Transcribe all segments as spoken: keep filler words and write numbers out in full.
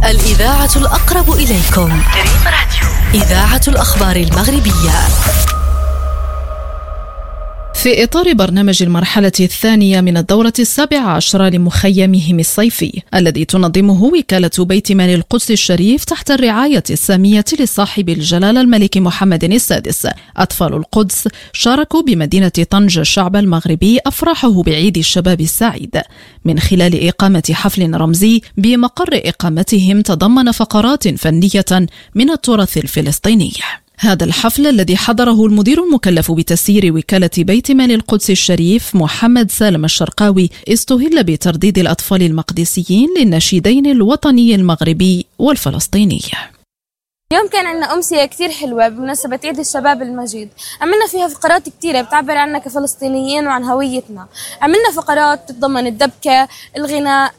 الإذاعة الأقرب إليكم. دريم راديو، إذاعة الأخبار المغربية. في إطار برنامج المرحلة الثانية من الدورة السابعة عشرة لمخيمهم الصيفي الذي تنظمه وكالة بيت مال القدس الشريف تحت الرعاية السامية لصاحب الجلالة الملك محمد السادس، أطفال القدس شاركوا بمدينة طنجة الشعب المغربي أفراحه بعيد الشباب السعيد من خلال إقامة حفل رمزي بمقر إقامتهم تضمن فقرات فنية من التراث الفلسطيني. هذا الحفل الذي حضره المدير المكلف بتسيير وكالة بيت مال القدس الشريف محمد سالم الشرقاوي استهل بترديد الأطفال المقدسيين للنشيدين الوطني المغربي والفلسطيني. اليوم كان عندنا أمسية كتير حلوة بمناسبة عيد الشباب المجيد. عملنا فيها فقرات كتيرة بتعبر عنا كفلسطينيين وعن هويتنا. عملنا فقرات تتضمن الدبكة، الغناء،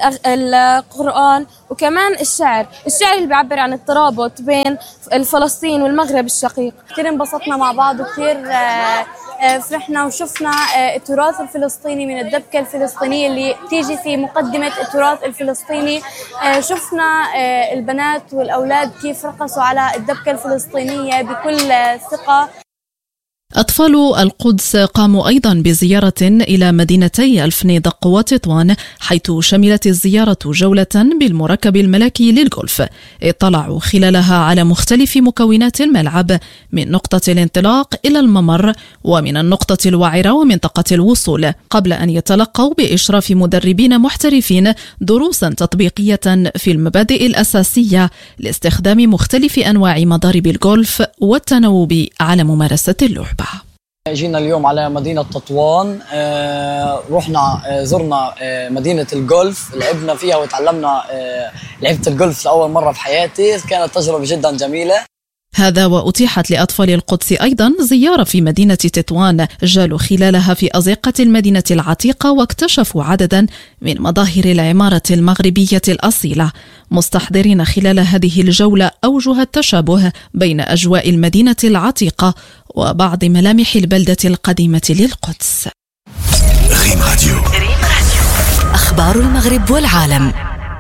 القرآن، وكمان الشعر الشعر اللي بيعبر عن الترابط بين الفلسطين والمغرب الشقيق. كتير انبسطنا مع بعض وكتير فرحنا وشفنا التراث الفلسطيني من الدبكة الفلسطينية اللي تيجي في مقدمة التراث الفلسطيني. شفنا البنات والأولاد كيف رقصوا على الدبكة الفلسطينية بكل ثقة. أطفال القدس قاموا أيضا بزيارة إلى مدينتي الفنيدق وتطوان، حيث شملت الزيارة جولة بالمركب الملكي للجولف اطلعوا خلالها على مختلف مكونات الملعب من نقطة الانطلاق إلى الممر ومن النقطة الوعرة ومنطقة الوصول، قبل أن يتلقوا بإشراف مدربين محترفين دروسا تطبيقية في المبادئ الأساسية لاستخدام مختلف أنواع مضارب الجولف والتناوب على ممارسة اللعبة. جينا اليوم على مدينة تطوان، آه، رحنا آه، زرنا آه، مدينة الجولف، لعبنا فيها وتعلمنا آه، لعبت الجولف لأول مرة في حياتي، كانت تجربة جدا جميلة. هذا وأتيحت لأطفال القدس أيضا زيارة في مدينة تطوان، جالوا خلالها في أزقة المدينة العتيقة واكتشفوا عددا من مظاهر العمارة المغربية الأصيلة، مستحضرين خلال هذه الجولة أوجه التشابه بين أجواء المدينة العتيقة وبعض ملامح البلدة القديمة للقدس. دريم راديو، أخبار المغرب والعالم.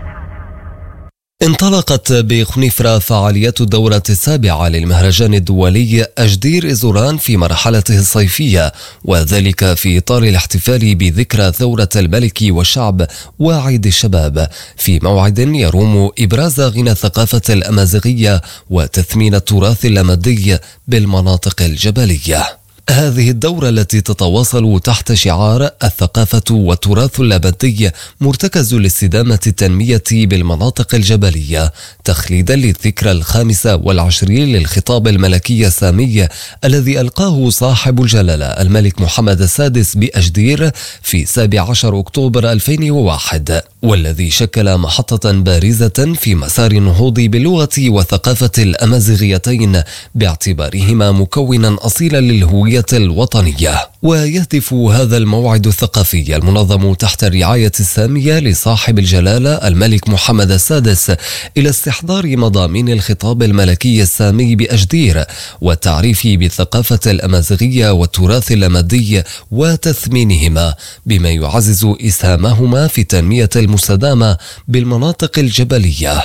انطلقت بخنيفرة فعاليات الدورة السابعة للمهرجان الدولي أجدير إزوران في مرحلته الصيفية، وذلك في إطار الاحتفال بذكرى ثورة الملك والشعب وعيد الشباب، في موعد يروم إبراز غنى الثقافة الأمازيغية وتثمين التراث اللامادي بالمناطق الجبلية. هذه الدورة التي تتواصل تحت شعار الثقافة والتراث اللامادي مرتكز لاستدامة التنمية بالمناطق الجبلية، تخليدا للذكرى الخامسة والعشرين للخطاب الملكي السامي الذي ألقاه صاحب الجلالة الملك محمد السادس بأجدير في سابع عشر أكتوبر ألفين وواحد، والذي شكل محطة بارزة في مسار النهوض باللغة والثقافة الأمازيغيتين باعتبارهما مكونا أصيلا للهوية الوطنية. ويهدف هذا الموعد الثقافي المنظم تحت الرعاية السامية لصاحب الجلالة الملك محمد السادس إلى استحضار مضامين الخطاب الملكي السامي بأجدير والتعريف بالثقافة الأمازيغية والتراث اللامادي وتثمينهما، بما يعزز إسهامهما في التنمية المستدامة بالمناطق الجبلية.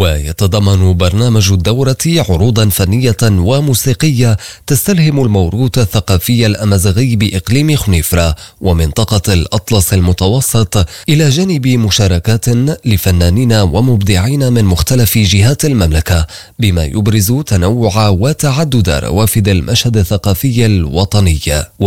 ويتضمن برنامج الدورة عروضا فنية وموسيقية تستلهم الموروث الثقافي الأمازيغي بإقليم خنيفرة ومنطقة الأطلس المتوسط، إلى جانب مشاركات لفنانين ومبدعين من مختلف جهات المملكة، بما يبرز تنوع وتعدد روافد المشهد الثقافي الوطني.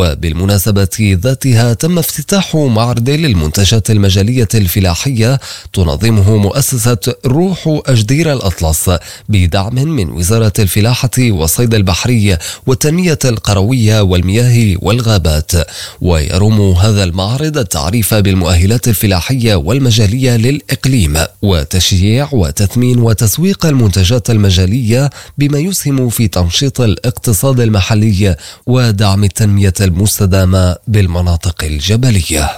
وبالمناسبة ذاتها تم افتتاح معرض للمنتجات المجالية الفلاحية تنظمه مؤسسة روح أجدير الأطلس بدعم من وزارة الفلاحة والصيد البحري والتنمية القروية والمياه والغابات. ويروم هذا المعرض التعريف بالمؤهلات الفلاحية والمجالية للإقليم وتشجيع وتثمين وتسويق المنتجات المجالية، بما يسهم في تنشيط الاقتصاد المحلي ودعم التنمية المستدامة بالمناطق الجبلية.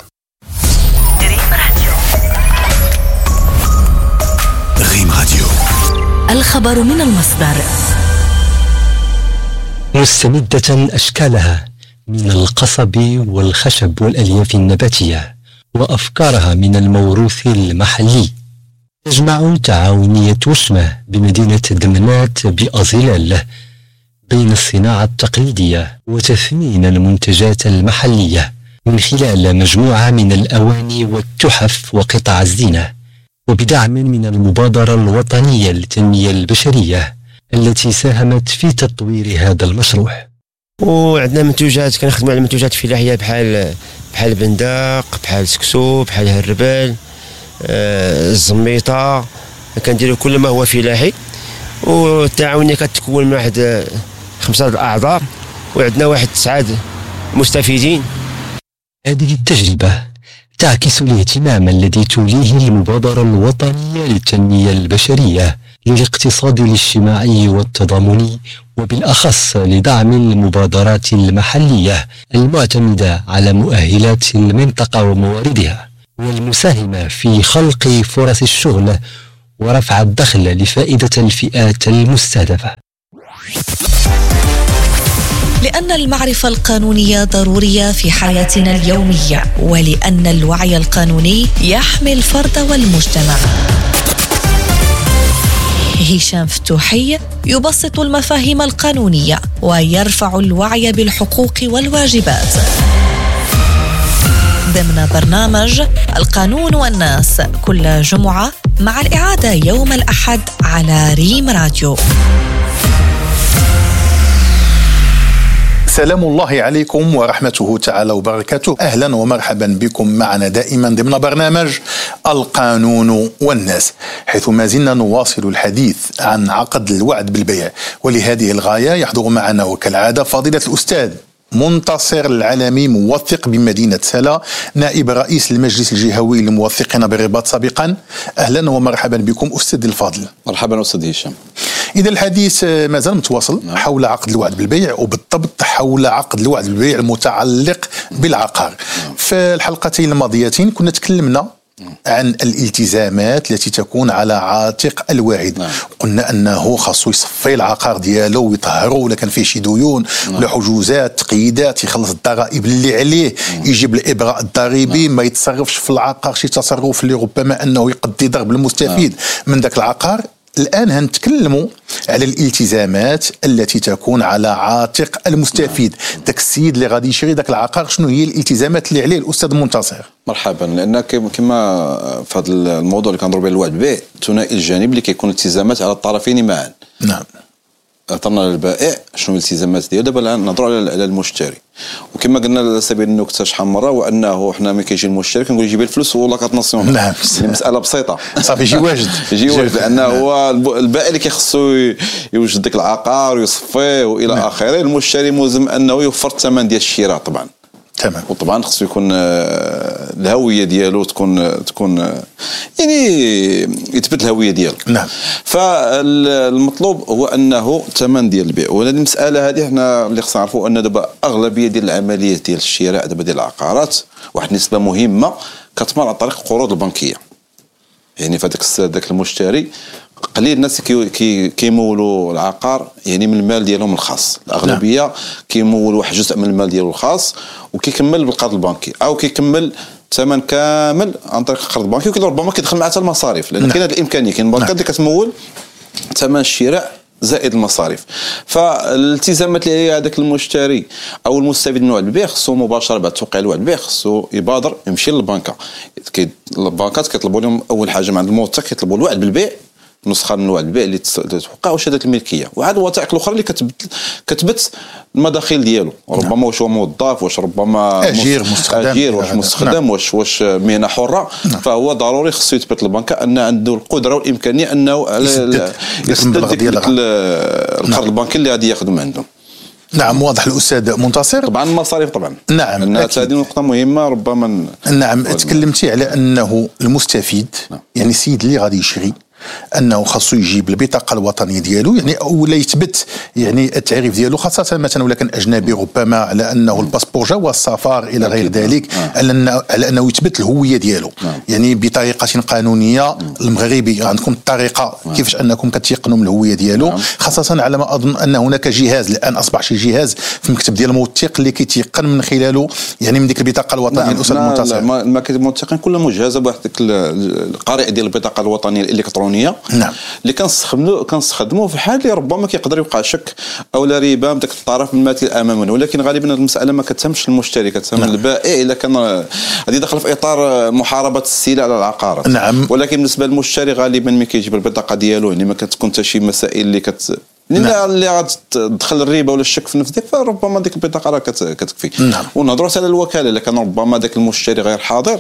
دريم راديو، الخبر من المصدر. مستمدة أشكالها من القصب والخشب والألياف النباتية وأفكارها من الموروث المحلي، تجمع تعاونية وشمة بمدينة دمنات بأزلال بين الصناعة التقليدية وتثمين المنتجات المحلية من خلال مجموعة من الأواني والتحف وقطع الزينة، وبدعم من المبادرة الوطنية للتنمية البشرية التي ساهمت في تطوير هذا المشروع. وعندنا منتوجات كنخدموا على منتوجات فلاحية بحال بحال البندق، بحال السكسو، بحال الهربال، آه الزميطة، كنديروا كل ما هو فلاحي. والتعاونية كتكون من واحد خمسة الأعضاء وعندنا واحد تسعة مستفيدين. هذه التجربة تعكس الاهتمام الذي توليه المبادرة الوطنية للتنمية البشرية للاقتصاد الاجتماعي والتضامني، وبالأخص لدعم المبادرات المحلية المعتمدة على مؤهلات المنطقة ومواردها، والمساهمة في خلق فرص الشغل ورفع الدخل لفائدة الفئات المستهدفة. لأن المعرفة القانونية ضرورية في حياتنا اليومية، ولأن الوعي القانوني يحمي الفرد والمجتمع. هشام فتوحي يبسط المفاهيم القانونية ويرفع الوعي بالحقوق والواجبات ضمن برنامج القانون والناس كل جمعة، مع الإعادة يوم الأحد على ريم راديو. سلام الله عليكم ورحمته تعالى وبركاته. أهلا ومرحبا بكم معنا دائما ضمن برنامج القانون والناس، حيث ما زلنا نواصل الحديث عن عقد الوعد بالبيع. ولهذه الغاية يحضر معنا وكالعادة فضيلة الأستاذ منتصر العلمي، موثق بمدينة سلا، نائب رئيس المجلس الجهوي للموثقين بالرباط سابقا. أهلا ومرحبا بكم أستاذ الفاضل. مرحبا أستاذ هشام. إذا الحديث ما زال متواصل حول عقد الوعد بالبيع، وبالضبط حول عقد الوعد بالبيع المتعلق بالعقار. في الحلقتين الماضيتين كنا تكلمنا عن الالتزامات التي تكون على عاتق الواعد. نعم. قلنا أنه خاصو يصفي العقار ديالو ويطهره، ولا كان فيه شي ديون. نعم. ولا حجوزات تقييدات، يخلص الضرائب اللي عليه. نعم. يجيب الإبراء الضريبي. نعم. ما يتصرفش في العقار شي تصرف اللي ربما أنه يقضي ضرب المستفيد. نعم. من ذاك العقار. الآن هنتكلموا على الالتزامات التي تكون على عاتق المستفيد. نعم. داك السيد اللي غادي يشري داك العقار، شنو هي الالتزامات اللي عليه الأستاذ منتصر؟ مرحبا. لأن كما في هذا الموضوع اللي كنضرب به الوعد بالبيع، ثنائي الجانب اللي كيكون التزامات على الطرفين معا. نعم. هضرنا للبائع شنو الالتزامات ديالو، دابا نهضروا على المشتري. وكما قلنا على سبيل النكته شحال مره، وانه حنا ملي كيجي المشتري كنقول يجيب الفلوس ولا كتنسيون. نعم. المساله بسيطه صافي، يجي واجد يجي واجد، لانه هو البائع اللي كيخصو يوجد داك العقار ويصفيه والى نعم. اخره. المشتري ملزم انه يوفر الثمن ديال الشراء طبعا. تمام. وطبعا خصو يكون الهويه ديالو تكون تكون يعني يثبت الهويه ديالو. نعم. فالمطلوب هو انه الثمن ديال البيع. وهذه المساله هذه حنا اللي خصنا نعرفوا ان دابا اغلبيه ديال العمليات ديال الشراء دابا ديال العقارات، واحد النسبه مهمه كتمر عن طريق القروض البنكيه. يعني فداك ذاك المشتري قليل الناس كي كي كيمولوا العقار يعني من المال ديالهم الخاص. الاغلبيه نعم. كيمول واحد جزء من المال ديالو الخاص وكيكمل بالقرض البنكي، او كيكمل ثمن كامل عن طريق القرض البنكي، وربما كيدخل معها حتى المصاريف، لان نعم. كاين هذه الامكانيه. كاين بنكات اللي كتمول ثمن الشراء زائد المصاريف. فالالتزامات اللي هي هذاك المشتري او المستفيد من الوعد بالبيع خصو مباشره بعد توقيع الوعد بالبيع خصو يبادر يمشي للبنكه. البنكات كيطلبوا لهم اول حاجه من عند الموثق، كيطلبوا الوعد بالبيع، نسخه من الوعد بالبيع اللي توقع، وشهاده الملكيه، وعاد الوثائق الاخرى اللي كتبت كتبت المداخيل ديالو. ربما نعم. واش هو موظف، واش ربما اجير مستخدم، اجير واش مستخدم، نعم. واش واش مهنه حره. نعم. فهو ضروري خصو يثبت للبنكه ان عنده القدره والامكانيه انه يسدد القرض البنكي اللي غادي ياخذ من عندهم. نعم، واضح الأستاذ منتصر. طبعا المصاريف طبعا. نعم. أنها هذه نقطة مهمة ربما. نعم، تكلمتي على أنه المستفيد نعم. يعني السيد اللي غادي يشري انه خاصو يجيب البطاقه الوطنيه ديالو، يعني ولا يثبت يعني التعريف ديالو، خاصه مثلا ولا كان اجنبي ربما على انه الباسبور جواز السفر الى غير ذلك، آه. على انه على انه يثبت الهويه ديالو، آه. يعني بطريقه قانونيه. آه. المغربي عندكم الطريقه آه. كيفاش انكم كتيقنوا من الهويه ديالو، آه. خاصه على ما اظن ان هناك جهاز الان اصبح شي جهاز في المكتب ديال الموثق اللي كيتيقن من خلاله يعني من ديك البطاقه الوطنيه. نعم. الاستاذ المنتصر، ما كاين الموثقين كلها مجهزه بواحد القارئ ديال البطاقه الوطنيه الالكترونيه. نعم. اللي كنستخدموا كنستخدموا في حال اللي ربما كيقدر يوقع شك او لا ريبه من ذاك الطرف الماثل امامنا، ولكن غالبا المساله ما كتهمش المشتري، كتهم نعم. البائع الا كان هذه داخل في اطار محاربه السلع على العقارات. نعم. ولكن بالنسبه للمشتري غالبا ملي كيجيب البطاقه ديالو يعني ما كتكون حتى شي مسائل اللي كت نعم. اللي غتدخل الريبه ولا الشك في نفس ديك، فربما ديك البطاقه راه كتكفي. نعم. ونهضروا على الوكاله، الا كان ربما داك المشتري غير حاضر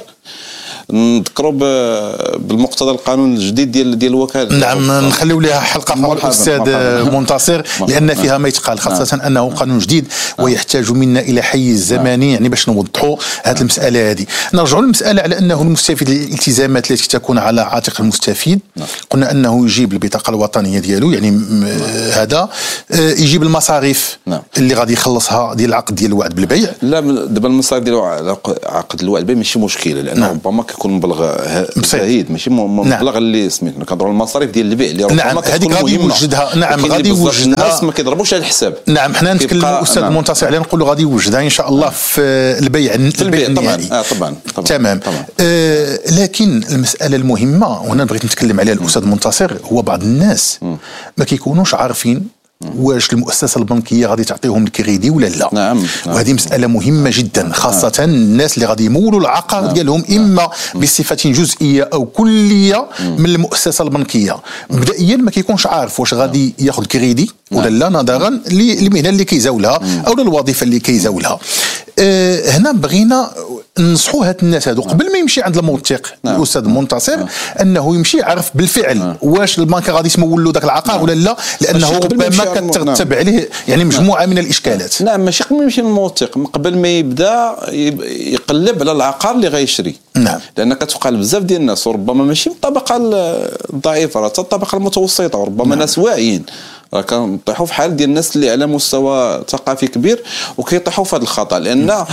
نذكروا بالمقتضى القانون الجديد ديال ديال الوكاله. نعم، نخليو لها حلقه اخرى الاستاذ منتصر لان فيها ما يتقال، خاصه نعم. انه قانون جديد نعم. ويحتاج منا الى حيز زمني نعم. يعني باش نوضحوا هذه نعم. المساله هذه. نرجعوا للمساله على انه المستفيد الالتزامات التي تكون على عاتق المستفيد. نعم. قلنا انه يجيب البطاقه الوطنيه ديالو، يعني نعم. هذا يجيب المصاريف نعم. اللي غادي يخلصها ديال العقد ديال الوعد بالبيع. لا دابا المصاريف ديال عقد الوعد بالبيع ماشي مشكله، لانه نعم. ربما كيكون مبلغ زهيد ماشي مبلغ نعم. اللي سميتنا كنهضروا المصاريف ديال البيع اللي ربما نعم. كتكون غادي يوجدها. نعم غادي يوجدها. الناس ما كيضربوش على الحساب. نعم حنا نتكلم الاستاذ نعم. منتصر عليه نقولوا غادي يوجدها ان شاء الله نعم. في البيع في البيع النهائي. طبعا. آه طبعا طبعا تمام طبعا. آه لكن المساله المهمه وهنا بغيت نتكلم عليها الاستاذ منتصر، هو بعض الناس م. ما كيكونوش عارفين واش المؤسسه البنكيه غادي تعطيهم الكريدي ولا لا. نعم. وهذه مساله مهمه جدا، خاصه نعم. الناس اللي غادي يمولوا العقار نعم. ديالهم اما بصفه جزئيه او كليه من المؤسسه البنكيه. مبدئيا ما كيكونش عارف واش غادي ياخذ كريدي ولا لا، نظرا للمهنه اللي كيزاولها او للوظيفه اللي كيزاولها. أه هنا بغينا ننصحوا هاد الناس هادو قبل ما يمشي عند الموثق نعم. الاستاذ منتصر نعم. انه يمشي يعرف بالفعل نعم. واش البنك غادي تمول له داك العقار نعم. ولا لا، لانه ربما كترتب عليه يعني مجموعه نعم. من الاشكالات. نعم ماشي قبل ما يمشي للموثق، قبل ما يبدا يقلب على العقار اللي غيشري. نعم. لان كتوقع بزاف ديال الناس وربما ماشي من الطبقه الضعيفه، راه حتى الطبقه المتوسطه، وربما نعم. ناس واعيين راه كنطيحوا في حال ديال الناس اللي على مستوى ثقافي كبير وكيطيحوا في هذا الخطا، لان آه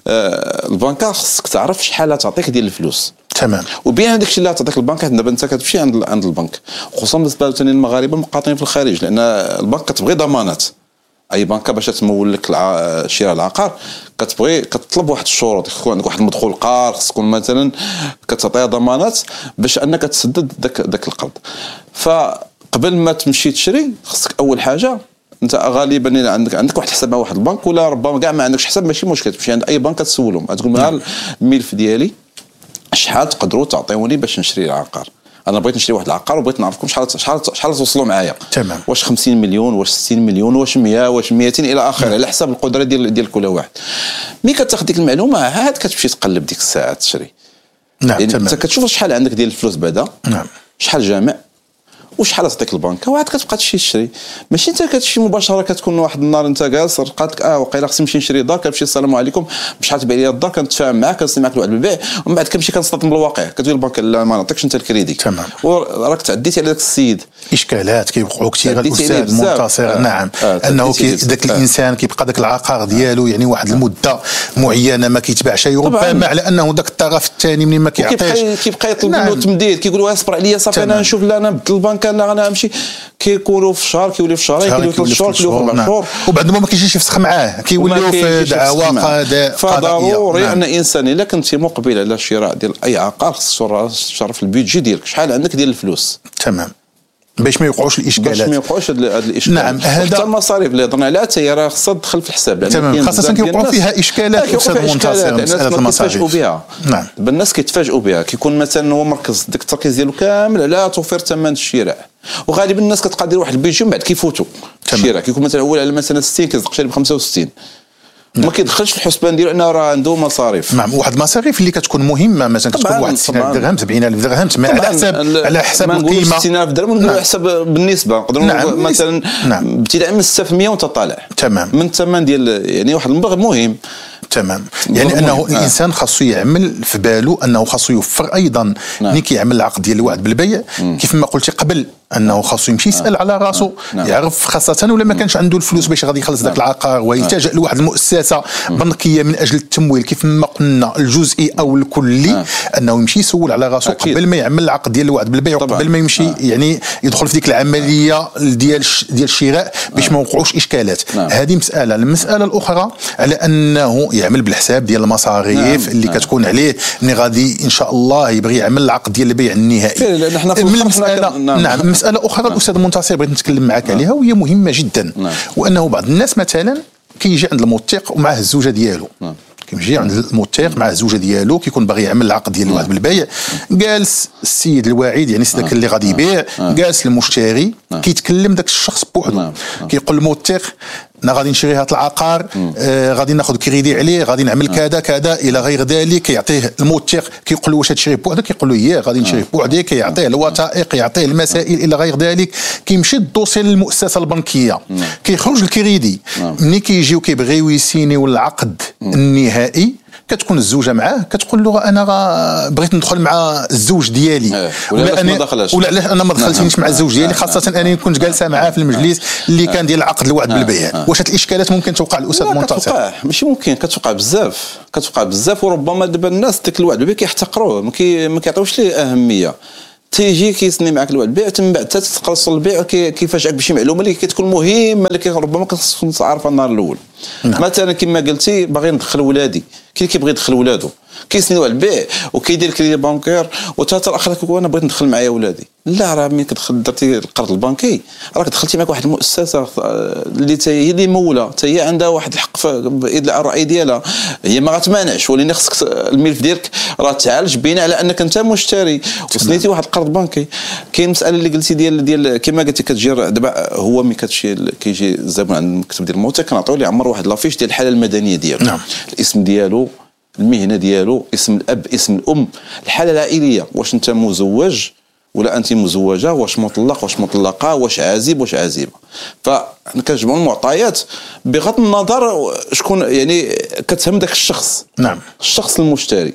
البنكه خصك تعرف شحال تعطيك ديال الفلوس. تمام. وبين هذاك الشيء اللي تعطيك البنك، دابا انت كتمشي عند عند البنك، خصوصا بالنسبه للثاني المغاربه المقاطعين في الخارج، لان البنك كتبغي ضمانات. اي بنكه باش تمول لك شراء العقار كتبغي كتطلب واحد الشروط، يكون عندك واحد المدخول قار، خص تكون مثلا كتعطيها ضمانات باش انك تسدد داك داك القرض. فقبل ما تمشي تشري خصك اول حاجه انت غالبا عندك عندك واحد الحساب مع واحد البنك، ولا ربما كاع ما عندكش حساب ماشي مشكل، تمشي عند اي بنك تسولهم تقول لهم الملف ديالي شحال تقدروا تعطيوني باش نشري العقار، انا بغيت نشري واحد العقار وبغيت نعرفكم شحال شحال شحال توصلوا معايا. تمام. واش خمسين مليون، واش ستين مليون، واش مية، واش مئتين الى اخره، على حسب القدره ديال ديال كل واحد. ملي كتاخذ ديك المعلومه عاد كتمشي تقلب ديك الساعه تشري. نعم يعني تمام. انت كتشوف شحال عندك ديال الفلوس بعدا. نعم. شحال جامع وشحال تعطيك البنكه، وعاد كتبقى تمشي تشري. ماشي انت كتمشي مباشره، كتكون واحد النهار انت جالس قالت لك اه وقيله خصني نمشي نشري دار، كنمشي السلام عليكم بشحال تبيع لي الدار، كنتفاهم معاك كنصني معاك الوعد بالبيع، ومن بعد كنمشي كنصطدم بالواقع، كتقول البنك لا ما نعطيكش انت الكريدي. تمام. وراك تعديتي على ذاك السيد. اشكالات كيوقعوا كثير الاستاذ منتصر. آه. نعم. آه. انه كي ذاك آه. الانسان كيبقى ذاك العقار ديالو يعني واحد المده معينه ما كيتباع شيء، ربما على انه ذاك الطرف الثاني منين ما كيعطيش كيبقى يطلب منه نعم. تمديد، كيقول له اصبر عليا صافي انا نشوف لا انا بدل البنك انا انا نمشي، كيكونوا في شهر كيوليو في شهرين كيوليو في ثلاث شهور كيوليو في اربع شهور، وبعد ما كيجيش يفسخ معاه كيوليو في دعوى قضائيه. فضروري نعم. ان الانسان الا كنتي مقبل على شراء ديال اي عقار خصك تعرف البيدجي ديالك شحال عندك ديال الفلوس. تمام. باش ما يوقعوش الاشكالات، باش ما يوقعوش هاد الاشكالات. نعم. هذا حتى المصاريف اللي هضرنا عليها حتى هي راه خصها تدخل في الحساب، تمام. خاصه كيوقعوا فيها اشكالات استاذ منتصر، مساله المصاريف كيتفاجئوا بها. نعم. الناس كيتفاجئوا بها، كيكون مثلا هو مركز ديك التركيز ديالو كامل على توفير ثمن الشراء، وغالبا الناس كتبقى دير واحد البيجي ومن بعد كيفوتوا الشراء، كيكون مثلا اول على مثلا ستين كيصدق شاري ب خمسة وستين. ما كيدخلش في الحسبان ديالو انه راه عنده مصاريف. نعم. واحد المصاريف اللي كتكون مهمه، مثلا كتكون واحد ستين ألف درهم سبعين ألف درهم على حساب على حساب القيمه. ستين ألف درهم نقولوا على حساب بالنسبه، نقدروا نعم. مثلا نعم. ابتداء من ستة في المية وانت طالع. تمام. من الثمن ديال يعني واحد المبلغ مهم. تمام. يعني انه آه. الانسان خاصو يعمل في باله انه خاصو يوفر ايضا ملي كيعمل العقد ديال الوعد بالبيع كيف ما قلتي قبل انه خاصو يمشي يسال على راسو نعم. يعرف خاصه ولا ما كانش عنده الفلوس باش غادي يخلص داك العقار ويلتجئ لواحد المؤسسه بنكيه من اجل التمويل كيف ما قلنا الجزئي او الكلي انه يمشي يسول على راسو قبل ما يعمل العقد ديال الوعد بالبيع وقبل ما يمشي آه. يعني يدخل في ديك العمليه ديال ديال الشراء باش ما وقعوش اشكالات. هذه مساله. المساله الاخرى على انه يعمل بالحساب ديال المصاريف نعم. اللي نعم. كتكون عليه ملي غادي ان شاء الله يبغي يعمل العقد ديال البيع النهائي. من المساله نعم, نعم. المساله اخرى الاستاذ منتصر بغيت نتكلم معك عليها وهي مهمه جدا نعم. وانه بعض الناس مثلا كيجي عند الموثق ومعه الزوجه ديالو نعم. كيجي عند الموثق مع الزوجه ديالو كيكون باغي يعمل العقد ديال الوعد بالبيع جالس السيد الواعد يعني داك اللي غادي يبيع جالس المشتري كيتكلم داك الشخص بوحدو كيقول الموثق انا غادي نشري هذا العقار آه غادي ناخذ كريدي عليه غادي نعمل كذا كذا الى غير ذلك. كيعطيه الموثق كيقول له واش تشري بوحدك كيقول له ياه غادي نشري بوحدي كيعطيه الوثائق يعطيه المسائل الى غير ذلك. كيمشي الدوسي للمؤسسه البنكيه كيخرج الكريدي ملي كيجيو كيبغيو يسينيو العقد النهائي كتكون الزوجه معاه كتقول له انا بغيت ندخل مع الزوج ديالي ولا انا ولا علاش انا ما دخلتنيش مع الزوج ديالي خاصه انا كنت جالسه معاه في المجلس اللي كان ديال العقد الوعد بالبيع. واش هاد الاشكالات ممكن توقع للاستاذ منتصر؟ ماشي ممكن كتوقع بزاف كتوقع بزاف وربما دابا الناس داك الوعد بالبيع كيحتقروه ما كيعطيوش ليه اهميه. تيجي كيسني معك الوعد البيع من بعد حتى تخلص البيع كيفاجئك بشي معلومه اللي كتكون مهمه اللي ربما كتكون عارفها النهار الاول. نعم. مثلا كما قلتي باغي ندخل ولادي كي كيبغي يدخل ولادو كيسني الوعد البيع وكيدير كريدي بانكير وتا الاخر كيقول انا بغيت ندخل معايا ولادي. لا راه ملي كتدخل درتي القرض البنكي راك دخلتي معك واحد المؤسسه اللي هي اللي موله حتى هي عندها واحد الحق في ادلاء الراي ديالها. هي ما غتمانعش ولكن خصك الملف ديالك راه تعالج بناء على انك انت مشتري وسنيتي واحد القرض بنكي. كاين مساله اللي قلتي ديال ديال كما قلتي كتجي دابا هو ملي كتمشي كيجي الزبون عند المكتب ديال الموثق كنعطيو ليه عمر واحد لافيش ديال الحاله المدنيه ديالو نعم. الاسم ديالو المهنه ديالو اسم الاب اسم الام الحاله العائليه واش انت مزوج ولا انت مزوجه واش مطلق واش مطلقه واش عازب واش عازبه. فكنجمعوا المعطيات بغض النظر شكون يعني كتهم داك الشخص نعم الشخص المشتري.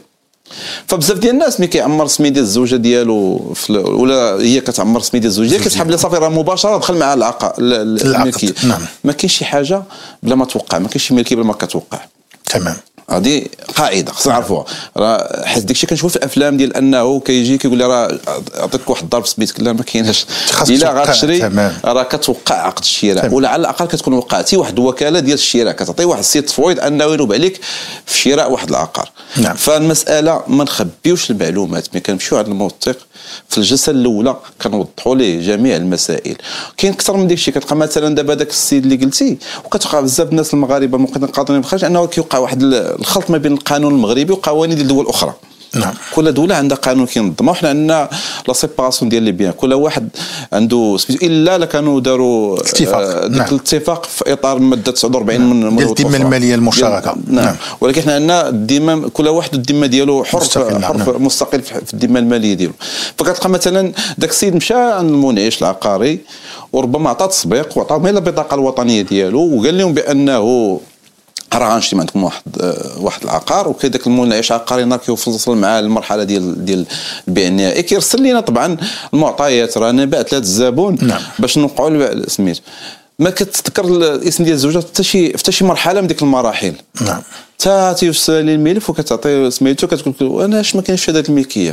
فبزاف ديال الناس ملي كيعمر سمي ديال الزوجه ديالو ولا هي كتعمر سمي ديال الزوجه ديالها كتسحب لها صافي راه مباشره دخل مع العقد الملكيه نعم. ما كاينش شي حاجه بلا ما توقع ما كاينش شي ملكيه بلا ما كتوقع تمام. هذه قاعده خصنا نعرفوها. راه حيت داكشي كنشوف في الافلام ديال انه كيجي كيقول لي راه عطيتك واحد الضرب سبيتك لا ما كايناش الا غتشري راه كتوقع عقد الشراء ولا على الاقل كتكون وقعتي واحد الوكاله ديال الشراء كتعطي واحد السيت تفويض انه ينوب عليك في شراء واحد العقار نعم. فالمساله ما نخبيوش المعلومات ملي كنمشيو عند الموثق في الجلسه الاولى كنوضحوا ليه جميع المسائل. كاين اكثر من داكشي كتلقى مثلا دابا داك السيد اللي قلتي وكتوقع بزاف الناس المغاربه ممكن قاطعين بالخارج انه كيوقع واحد الخلط ما بين القانون المغربي وقوانين ديال دول اخرى نعم. كل دوله عندها قانون كينظمها وحنا عندنا لا سيباراسيون ديال لي بيان كل واحد عنده الا لا كانوا داروا اتفاق آه نعم. الاتفاق في اطار ماده تسعة وأربعين نعم. من ديال الذمه الماليه المشتركه نعم. نعم ولكن حنا عندنا الذمه كل واحد الذمه ديالو حر مستقل حر نعم. مستقل في الذمه الماليه ديالو. فكتلقى مثلا داك السيد مشى عند المنعش العقاري وربما عطى تسبيق وعطاهم غير البطاقه الوطنيه ديالو وقال لهم بانه راه غنشري عندكم واحد واحد العقار وكذاك المنعش عقاري نهار كيوصل مع المرحله ديال ديال البيع النهائي كيرسل لنا طبعا المعطيات راه انا بعت لهذا الزبون نعم. باش نوقعوا سميت ما كتذكر الاسم ديال الزوجه حتى شي حتى شي مرحله من ديك المراحل نعم حتى تيوصل لي الملف وكتعطي سميتو كتقول انا اش ما كاينش في هذه الملكيه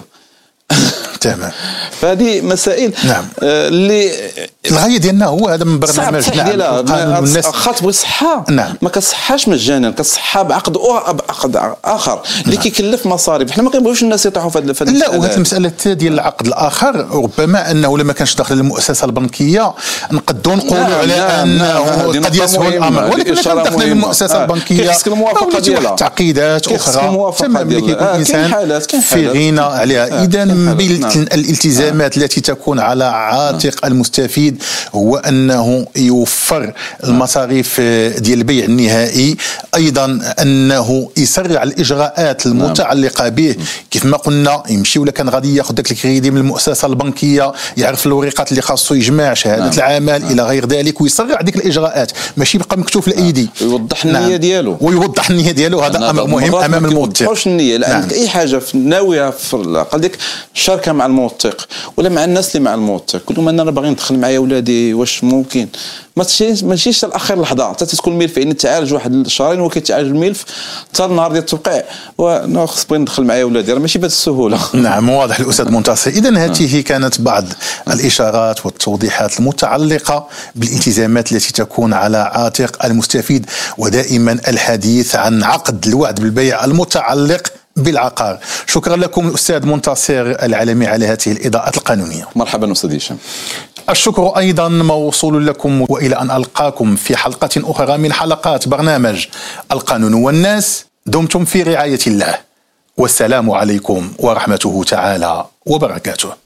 تمام. فهذه مسائل نعم. آه اللي الغايه ديالنا هو هذا من برنامج ديالها الناس خاطب الصحه نعم. ما كتصحاش مجانا كتصحى بعقد بعقد اخر اللي نعم. كيكلف مصاريف. حنا ما كنبغيوش الناس يطيحوا في هذا لا وهذه المساله ديال العقد الاخر ربما انه لما كانش داخل المؤسسه البنكيه نقدروا نقولوا نعم. على انه نعم. قد يسهل الامر ولكن داخل المؤسسه البنكيه كيخصك الموافقه ديالها تعقيدات اخرى تمام اللي كيكون الانسان في غنى عليها اذا مثل الالتزامات آه. التي تكون على عاتق آه. المستفيد هو أنه يوفر المصاريف ديال البيع النهائي، أيضا أنه يسرع الإجراءات المتعلقة به، كيف ما قلنا يمشي ولا كان غادي ياخذ داك الكريدي من المؤسسة البنكية، يعرف الورقات اللي خاصو يجمع، شهادة نعم. العمل نعم. إلى غير ذلك، ويسرع ديك الإجراءات، ماشي يبقى مكتوب في الأيدي. يوضح النية نعم. ديالو ويوضح النية ديالو، هذا أمر مهم أمام الموثق. واش النية لا نعم. عندك أي حاجة ناوية في العقل ديك الشركة مع الموثق ولا مع الناس اللي مع الموثق، كل ما أنا باغي ندخل معايا ولادي واش ممكن ما تمشيش ما تمشيش لاخر لحظه حتى تكون الملف، يعني تعالج واحد الشهرين وكيتعالج الملف حتى النهار ديال التوقيع وناخذ بغي ندخل معايا ولادي، راه ماشي بهذه السهوله. نعم واضح الاستاذ منتصر. اذا هذه كانت بعض الاشارات والتوضيحات المتعلقه بالالتزامات التي تكون على عاتق المستفيد، ودائما الحديث عن عقد الوعد بالبيع المتعلق بالعقار. شكرا لكم الأستاذ منتصر العلمي على هذه الإضاءات القانونية. مرحبا أستاذ هشام. الشكر أيضا موصول لكم، وإلى أن ألقاكم في حلقة أخرى من حلقات برنامج القانون والناس، دمتم في رعاية الله، والسلام عليكم ورحمته تعالى وبركاته.